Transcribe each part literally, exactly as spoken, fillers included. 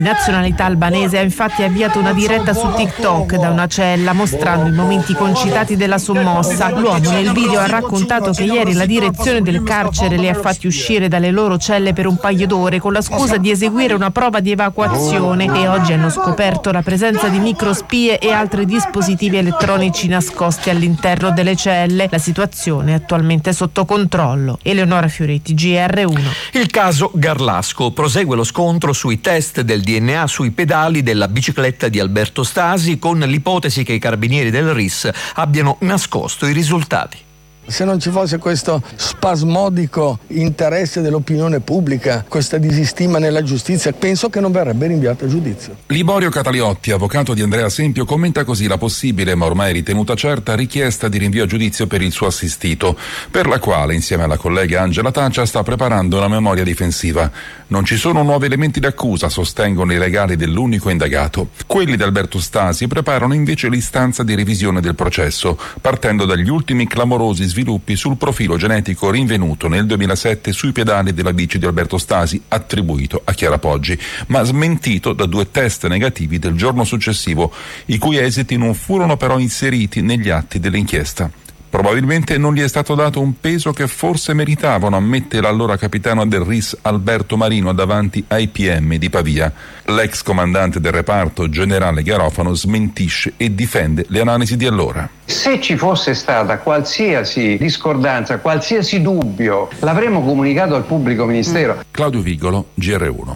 Nazionalità albanese ha infatti avviato una diretta su TikTok da una cella mostrando i momenti concitati della sommossa. L'uomo nel video ha raccontato che ieri la direzione del carcere li ha fatti uscire dalle loro celle per un paio d'ore con la scusa di eseguire una prova di evacuazione e oggi hanno scoperto la presenza di microspie e altri dispositivi elettronici nascosti all'interno delle celle. La situazione è attualmente sotto controllo. Eleonora Fioretti, G R uno. Il caso Garlasco. Prosegue lo scontro sui test del D N A sui pedali della bicicletta di Alberto Stasi, con l'ipotesi che i carabinieri del R I S abbiano nascosto i risultati. Se non ci fosse questo spasmodico interesse dell'opinione pubblica, questa disistima nella giustizia, penso che non verrebbe rinviato a giudizio. Liborio Cataliotti, avvocato di Andrea Sempio, commenta così la possibile, ma ormai ritenuta certa, richiesta di rinvio a giudizio per il suo assistito, per la quale, insieme alla collega Angela Taccia, sta preparando una memoria difensiva. Non ci sono nuovi elementi d'accusa, sostengono i legali dell'unico indagato. Quelli di Alberto Stasi preparano invece l'istanza di revisione del processo, partendo dagli ultimi clamorosi sviluppi sul profilo genetico rinvenuto nel duemilasette sui pedali della bici di Alberto Stasi, attribuito a Chiara Poggi, ma smentito da due test negativi del giorno successivo, i cui esiti non furono però inseriti negli atti dell'inchiesta. Probabilmente non gli è stato dato un peso che forse meritavano, ammette l'allora capitano del R I S Alberto Marino davanti ai P M di Pavia. L'ex comandante del reparto, generale Garofano, smentisce e difende le analisi di allora. Se ci fosse stata qualsiasi discordanza, qualsiasi dubbio, l'avremmo comunicato al pubblico ministero. Claudio Vigolo, G R uno.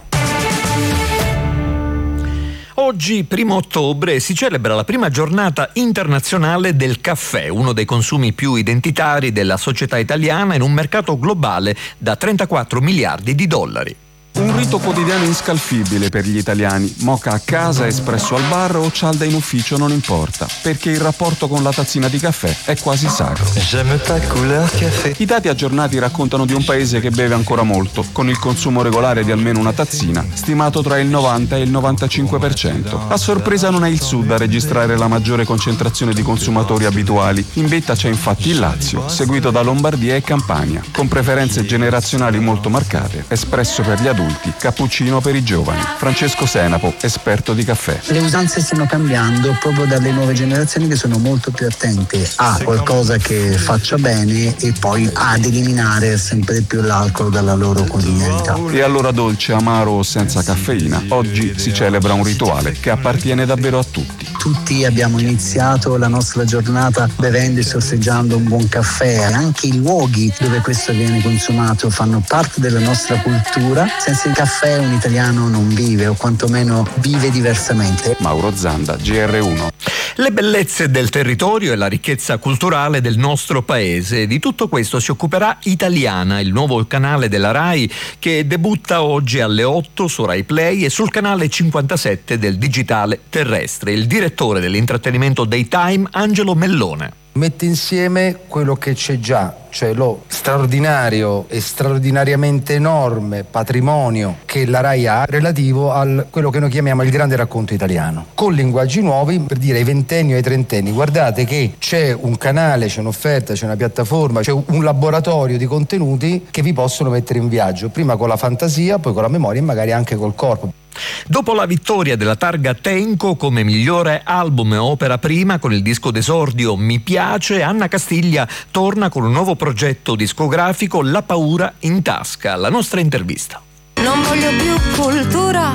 Oggi, primo ottobre, si celebra la prima giornata internazionale del caffè, uno dei consumi più identitari della società italiana in un mercato globale da trentaquattro miliardi di dollari. Un rito quotidiano inscalfibile per gli italiani. Moka a casa, espresso al bar o cialda in ufficio non importa, perché il rapporto con la tazzina di caffè è quasi sacro. I dati aggiornati raccontano di un paese che beve ancora molto, con il consumo regolare di almeno una tazzina, stimato tra il novanta e il novantacinque per cento. A sorpresa non è il sud a registrare la maggiore concentrazione di consumatori abituali. In vetta c'è infatti il Lazio, seguito da Lombardia e Campania, con preferenze generazionali molto marcate, espresso per gli adulti, cappuccino per i giovani. Francesco Senapo, esperto di caffè. Le usanze stanno cambiando proprio dalle nuove generazioni che sono molto più attente a qualcosa che faccia bene e poi ad eliminare sempre di più l'alcol dalla loro quotidianità. E allora dolce, amaro o senza caffeina, oggi si celebra un rituale che appartiene davvero a tutti. Tutti abbiamo iniziato la nostra giornata bevendo e sorseggiando un buon caffè. Anche i luoghi dove questo viene consumato fanno parte della nostra cultura. Senza il caffè un italiano non vive, o quantomeno vive diversamente. Mauro Zanda, G R uno. Le bellezze del territorio e la ricchezza culturale del nostro paese. Di tutto questo si occuperà Italiana, il nuovo canale della RAI che debutta oggi alle otto su Rai Play e sul canale cinquantasette del digitale terrestre. Il direttore dell'intrattenimento Daytime, Angelo Mellone. Mette insieme quello che c'è già, cioè lo straordinario e straordinariamente enorme patrimonio che la RAI ha relativo a quello che noi chiamiamo il grande racconto italiano, con linguaggi nuovi per dire ai ventenni o ai trentenni: guardate che c'è un canale, c'è un'offerta, c'è una piattaforma, c'è un laboratorio di contenuti che vi possono mettere in viaggio, prima con la fantasia, poi con la memoria e magari anche col corpo. Dopo la vittoria della targa Tenco come migliore album e opera prima con il disco d'esordio Mi piace, Anna Castiglia torna con un nuovo progetto discografico, La paura in tasca. La nostra intervista. Non voglio più cultura,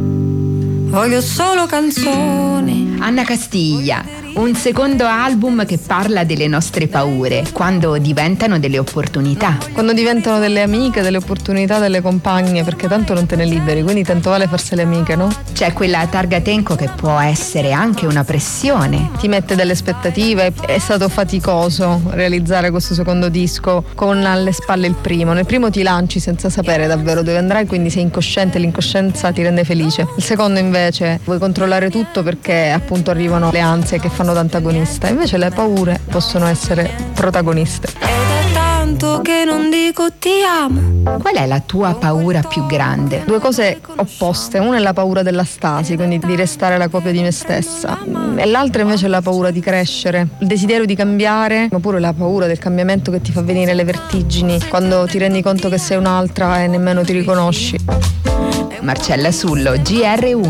voglio solo canzoni. Anna Castiglia, un secondo album che parla delle nostre paure, quando diventano delle opportunità. Quando diventano delle amiche, delle opportunità, delle compagne, perché tanto non te ne liberi, quindi tanto vale farsele amiche, no? C'è quella targa Tenco che può essere anche una pressione. Ti mette delle aspettative, è stato faticoso realizzare questo secondo disco con alle spalle il primo. Nel primo ti lanci senza sapere davvero dove andrai, quindi sei incosciente, l'incoscienza ti rende felice. Il secondo invece vuoi controllare tutto perché appunto arrivano le ansie che fanno da antagonista, invece le paure possono essere protagoniste. Ed è tanto che non dico ti amo. Qual è la tua paura più grande? Due cose opposte, una è la paura della stasi, quindi di restare la copia di me stessa, e l'altra invece è la paura di crescere, il desiderio di cambiare, oppure la paura del cambiamento che ti fa venire le vertigini quando ti rendi conto che sei un'altra e nemmeno ti riconosci. Marcella Sullo, G R uno.